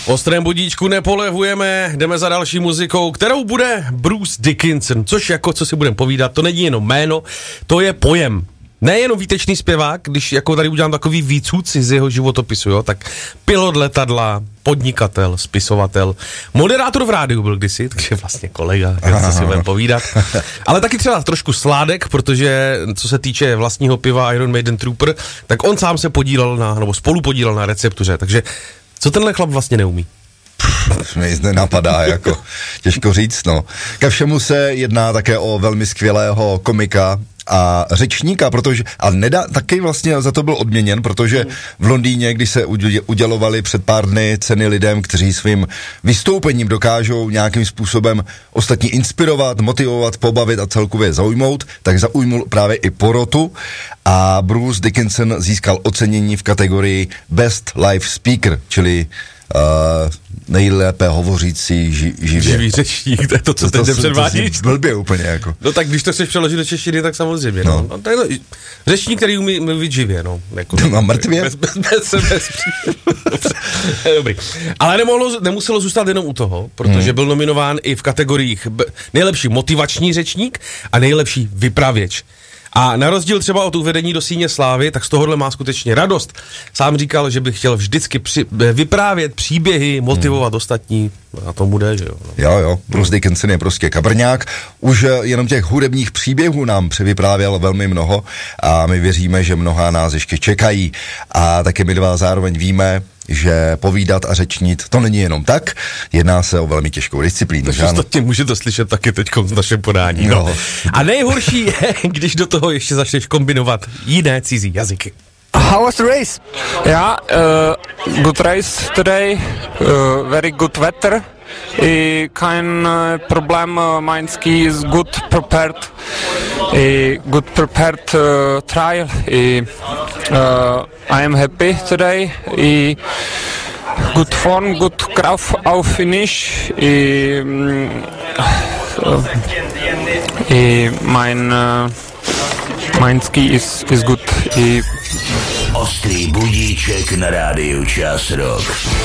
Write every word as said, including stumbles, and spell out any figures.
V ostrém budíčku nepolevujeme, jdeme za další muzikou, kterou bude Bruce Dickinson, což jako, co si budeme povídat, to není jenom jméno, to je pojem. Nejenom výtečný zpěvák, když jako tady udělám takový výcuc z jeho životopisu, jo, tak pilot letadla, podnikatel, spisovatel, moderátor v rádiu byl kdysi, takže vlastně kolega, jak se si budeme povídat. Ale taky třeba trošku sládek, protože co se týče vlastního piva Iron Maiden Trooper, tak on sám se podílel na, nebo spolu podílel na receptuře, takže co tenhle chlap vlastně neumí? Mě nic nenapadá, jako těžko říct, no. Ke všemu se jedná také o velmi skvělého komika a řečníka, protože, a nedá, taky vlastně za to byl odměněn, protože v Londýně, když se udělovali před pár dny ceny lidem, kteří svým vystoupením dokážou nějakým způsobem ostatní inspirovat, motivovat, pobavit a celkově zaujmout, tak zaujmul právě i porotu a Bruce Dickinson získal ocenění v kategorii Best Live Speaker, čili Uh, nejlépe hovořící ži, živě. Živý řečník, to je to, co to, teď předvádíš. Blbě úplně jako. No tak když to chceš přeložit do češtiny, tak samozřejmě, no. no. no to je to, řečník, který umí mluvit živě, no. Jako, no mrtvě? Bez, bez, bez, bez, bez Dobrý. Ale nemohlo, nemuselo zůstat jenom u toho, protože hmm. byl nominován i v kategoriích nejlepší motivační řečník a nejlepší vypravěč. A na rozdíl třeba od uvedení do Síně slávy, tak z tohohle má skutečně radost. Sám říkal, že by chtěl vždycky při, vyprávět příběhy, motivovat hmm. ostatní. A tomu jde, že jo. No. Jo, jo, Bruce Dickinson je prostě kabrňák. Už jenom těch hudebních příběhů nám převyprávěl velmi mnoho a my věříme, že mnohá nás ještě čekají. A taky my dva zároveň víme, že povídat a řečnit, to není jenom tak, jedná se o velmi těžkou disciplínu. Ostatně může to slyšet taky teďkom v našem podání. No. No. A nejhorší je, když do toho ještě začneš kombinovat jiné cizí jazyky. How was the race? Yeah, uh, good race today, uh, very good weather. I kein uh, problem, uh, mein ski is good prepared, I good prepared uh, trial. I, uh, I am happy today. I good form, good graph auf finish. I, uh, I mein uh, mein ski is is good. I, Ostrý budíček na rádiu Čas Rock.